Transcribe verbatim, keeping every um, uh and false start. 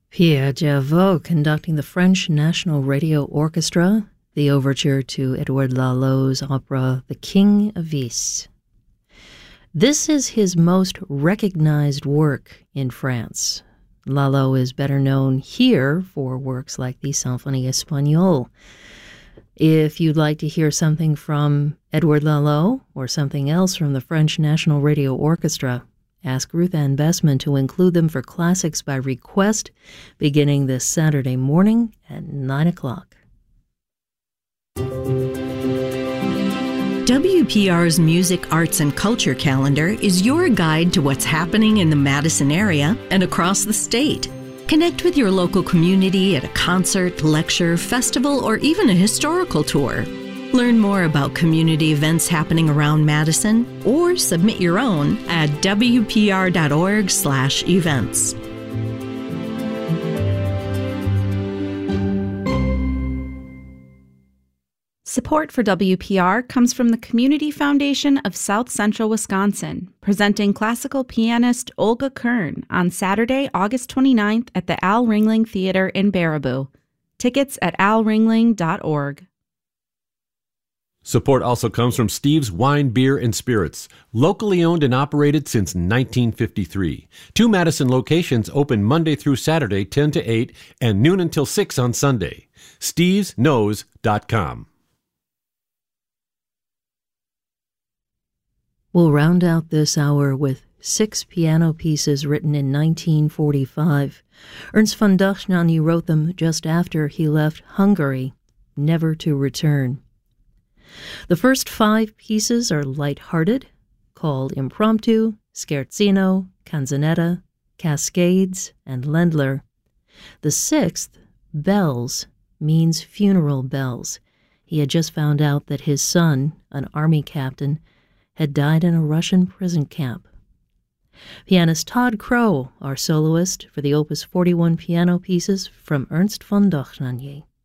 Pierre Gervais conducting the French National Radio Orchestra, the overture to Edouard Lalo's opera The King of Ys. This is his most recognized work in France. Lalo is better known here for works like the Symphonie Espagnole. If you'd like to hear something from Edouard Lalo or something else from the French National Radio Orchestra, ask Ruth Ann Bessman to include them for Classics by Request, beginning this Saturday morning at nine o'clock. W P R's Music, Arts, and Culture calendar is your guide to what's happening in the Madison area and across the state. Connect with your local community at a concert, lecture, festival, or even a historical tour. Learn more about community events happening around Madison or submit your own at w p r dot org slash events. Support for W P R comes from the Community Foundation of South Central Wisconsin, presenting classical pianist Olga Kern on Saturday, August twenty-ninth at the Al Ringling Theater in Baraboo. Tickets at al ringling dot org. Support also comes from Steve's Wine, Beer, and Spirits, locally owned and operated since nineteen fifty-three. Two Madison locations open Monday through Saturday, ten to eight, and noon until six on Sunday. steves knows dot com. We'll round out this hour with six piano pieces written in nineteen forty-five. Ernst von Dohnanyi wrote them just after he left Hungary, never to return. The first five pieces are light-hearted, called Impromptu, Scherzino, Canzonetta, Cascades, and Ländler. The sixth, Bells, means funeral bells. He had just found out that his son, an army captain, had died in a Russian prison camp. Pianist Todd Crow, our soloist for the Opus forty-one piano pieces from Ernst von Dohnanyi.